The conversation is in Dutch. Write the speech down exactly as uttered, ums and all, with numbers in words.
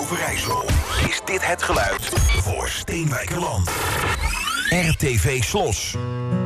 Overijssel is dit het geluid voor Steenwijkerland. R T V Slos.